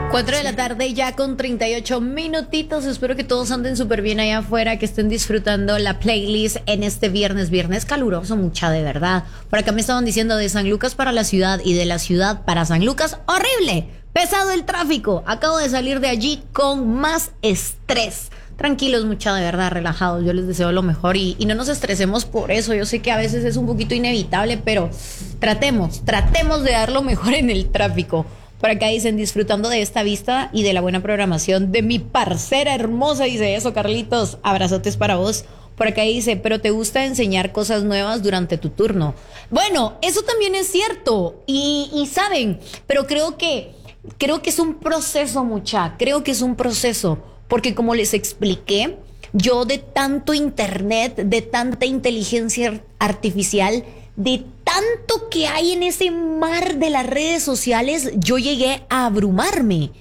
4 de la tarde ya con 38 minutitos. Espero que todos anden súper bien allá afuera, que estén disfrutando la playlist en este viernes caluroso, mucha de verdad. Por acá me estaban diciendo de San Lucas para la ciudad y de la ciudad para San Lucas. ¡Horrible! Pesado el tráfico. Acabo de salir de allí con más estrés. Tranquilos, mucha de verdad, relajados. Yo les deseo lo mejor y no nos estresemos por eso. Yo sé que a veces es un poquito inevitable, pero tratemos de dar lo mejor en el tráfico. Por acá dicen, disfrutando de esta vista y de la buena programación de mi parcera hermosa. Dice eso, Carlitos. Abrazotes para vos. Por acá dice, pero te gusta enseñar cosas nuevas durante tu turno. Bueno, eso también es cierto. Y saben, pero creo que es un proceso, mucha. Creo que es un proceso. Porque como les expliqué, yo de tanto internet, de tanta inteligencia artificial, de tanto que hay en ese mar de las redes sociales, yo llegué a abrumarme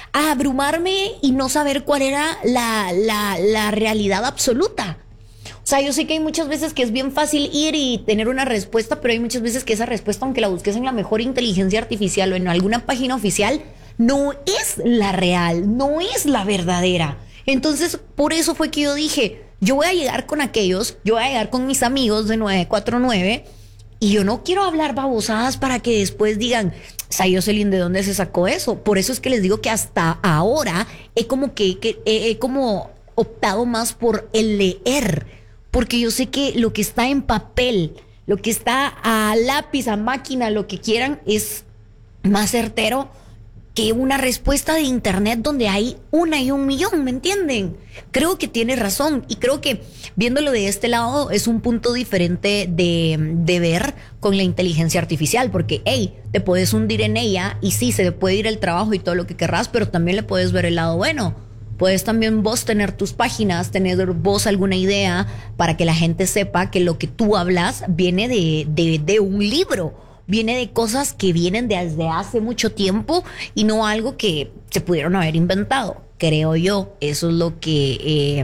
y no saber cuál era la realidad absoluta. O sea, yo sé que hay muchas veces que es bien fácil ir y tener una respuesta, pero hay muchas veces que esa respuesta, aunque la busques en la mejor inteligencia artificial o en alguna página oficial, no es la real, no es la verdadera. Entonces, por eso fue que yo dije, yo voy a llegar con mis amigos de 949 y yo no quiero hablar babosadas para que después digan, Sayoselin, ¿de dónde se sacó eso? Por eso es que les digo que hasta ahora he como optado más por el leer, porque yo sé que lo que está en papel, lo que está a lápiz, a máquina, lo que quieran, es más certero que una respuesta de internet donde hay 1 y 1,000,000, ¿me entienden? Creo que tiene razón y creo que viéndolo de este lado es un punto diferente de ver con la inteligencia artificial, porque te puedes hundir en ella y sí, se te puede ir el trabajo y todo lo que querrás, pero también le puedes ver el lado bueno. Puedes también vos tener tus páginas, tener vos alguna idea para que la gente sepa que lo que tú hablas viene de un libro. Viene de cosas que vienen desde hace mucho tiempo y no algo que se pudieron haber inventado, creo yo. Eso es lo que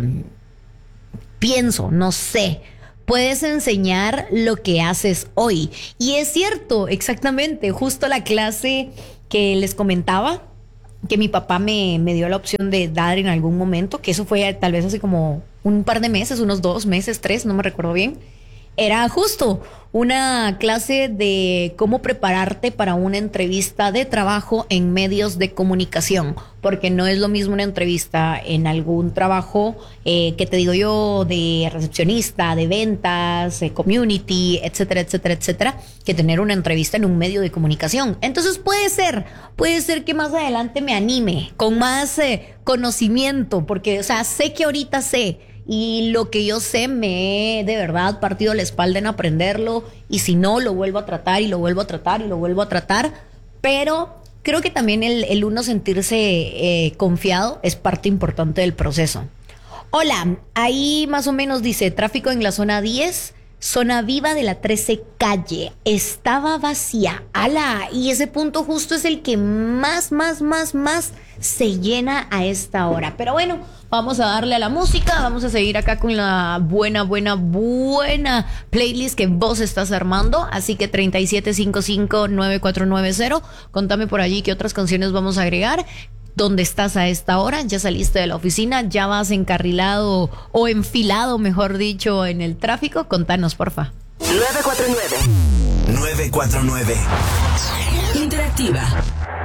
pienso, no sé. Puedes enseñar lo que haces hoy. Y es cierto, exactamente, justo la clase que les comentaba, que mi papá me dio la opción de dar en algún momento, que eso fue tal vez hace como un par de meses, unos 2 meses, 3, no me recuerdo bien. Era justo una clase de cómo prepararte para una entrevista de trabajo en medios de comunicación, porque no es lo mismo una entrevista en algún trabajo que te digo yo de recepcionista, de ventas, community, etcétera, etcétera, etcétera, que tener una entrevista en un medio de comunicación. Entonces puede ser que más adelante me anime con más conocimiento, porque, o sea, sé que ahorita sé. Y lo que yo sé me he de verdad partido la espalda en aprenderlo, y si no, lo vuelvo a tratar y lo vuelvo a tratar y lo vuelvo a tratar. Pero creo que también el uno sentirse confiado es parte importante del proceso. Hola, ahí más o menos dice, tráfico en la zona 10, zona viva de la 13 calle, estaba vacía. ¡Hala! Y ese punto justo es el que más se llena a esta hora. Pero bueno, vamos a darle a la música, vamos a seguir acá con la buena playlist que vos estás armando. Así que 37559490, contame por allí qué otras canciones vamos a agregar. ¿Dónde estás a esta hora? ¿Ya saliste de la oficina? ¿Ya vas encarrilado o enfilado, mejor dicho, en el tráfico? Contanos, porfa. 949 Interactiva.